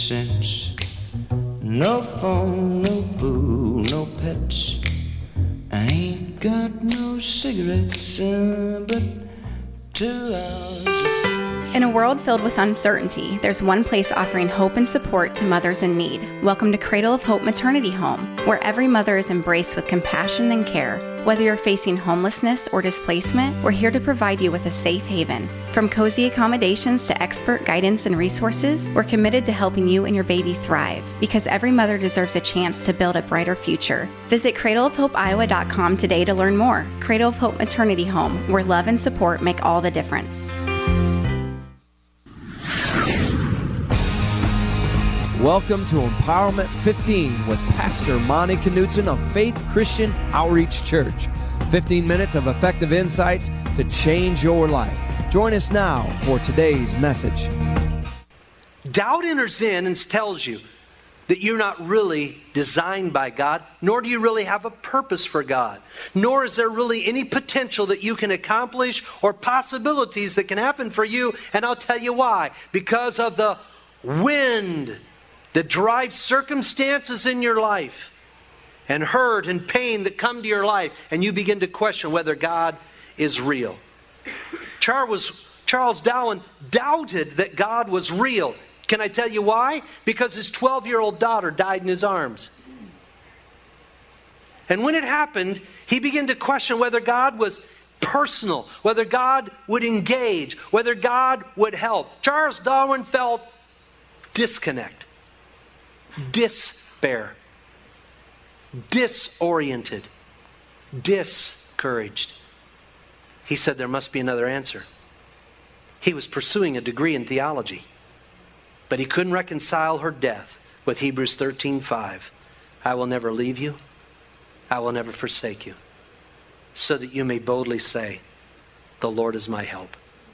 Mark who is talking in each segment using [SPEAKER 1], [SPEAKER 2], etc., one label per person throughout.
[SPEAKER 1] sense. No phone, no boo, no pets. I ain't got no cigarettes, but 2 hours.
[SPEAKER 2] In a world filled with uncertainty, there's one place offering hope and support to mothers in need. Welcome to Cradle of Hope Maternity Home, where every mother is embraced with compassion and care. Whether you're facing homelessness or displacement, we're here to provide you with a safe haven. From cozy accommodations to expert guidance and resources, we're committed to helping you and your baby thrive, because every mother deserves a chance to build a brighter future. Visit cradleofhopeiowa.com today to learn more. Cradle of Hope Maternity Home, where love and support make all the difference.
[SPEAKER 3] Welcome to Empowerment 15 with Pastor Monty Knudsen of Faith Christian Outreach Church. 15 minutes of effective insights to change your life. Join us now for today's message.
[SPEAKER 4] Doubt enters in and tells you that you're not really designed by God, nor do you really have a purpose for God, nor is there really any potential that you can accomplish or possibilities that can happen for you. And I'll tell you why. Because of the wind that drives circumstances in your life and hurt and pain that come to your life, and you begin to question whether God is real. Charles Darwin doubted that God was real. Can I tell you why? Because his 12-year-old daughter died in his arms. And when it happened, he began to question whether God was personal, whether God would engage, whether God would help. Charles Darwin felt disconnect, despair, disoriented, discouraged. He said there must be another answer. He was pursuing a degree in theology, but he couldn't reconcile her death with Hebrews 13:5. I will never leave you, I will never forsake you, so that you may boldly say, the Lord is my help.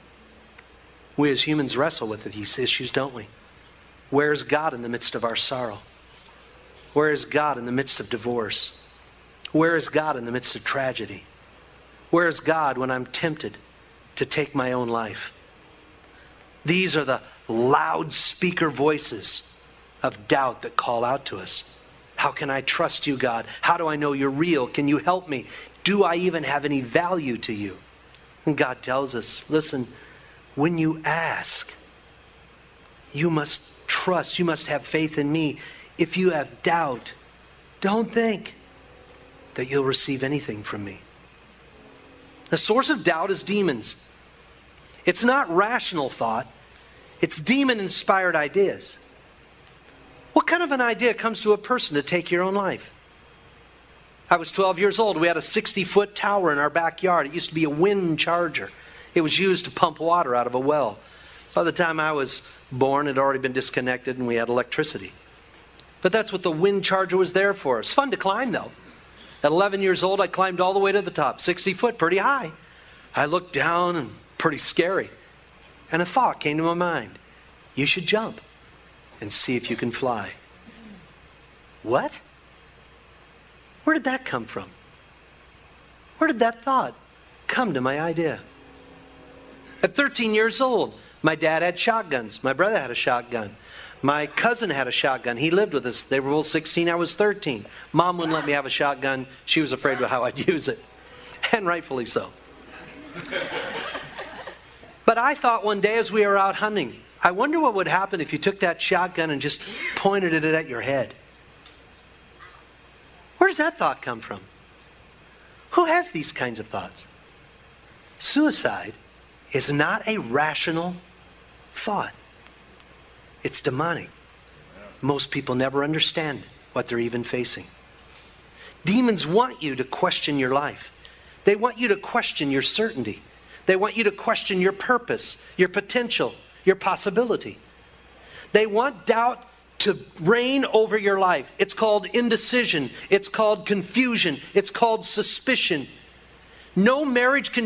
[SPEAKER 4] We as humans wrestle with these issues, don't we? Where is God in the midst of our sorrow? Where is God in the midst of divorce? Where is God in the midst of tragedy? Where is God when I'm tempted to take my own life? These are the loudspeaker voices of doubt that call out to us. How can I trust you, God? How do I know you're real? Can you help me? Do I even have any value to you? And God tells us, listen, when you ask, you must trust, you must have faith in me. If you have doubt, don't think that you'll receive anything from me. The source of doubt is demons. It's not rational thought. It's demon-inspired ideas. What kind of an idea comes to a person to take your own life? I was 12 years old. We had a 60-foot tower in our backyard. It used to be a wind charger. It was used to pump water out of a well. By the time I was born, it had already been disconnected and we had electricity. But that's what the wind charger was there for. It's fun to climb, though. At 11 years old, I climbed all the way to the top, 60 foot, pretty high. I looked down and pretty scary. And a thought came to my mind. You should jump and see if you can fly. What? Where did that come from? Where did that thought come to my idea? At 13 years old, my dad had shotguns. My brother had a shotgun. My cousin had a shotgun. He lived with us. They were both 16. I was 13. Mom wouldn't let me have a shotgun. She was afraid of how I'd use it. And rightfully so. But I thought one day as we were out hunting, I wonder what would happen if you took that shotgun and just pointed it at your head. Where does that thought come from? Who has these kinds of thoughts? Suicide is not a rational thought. It's demonic. Most people never understand what they're even facing. Demons want you to question your life. They want you to question your certainty. They want you to question your purpose, your potential, your possibility. They want doubt to reign over your life. It's called indecision. It's called confusion. It's called suspicion. No marriage can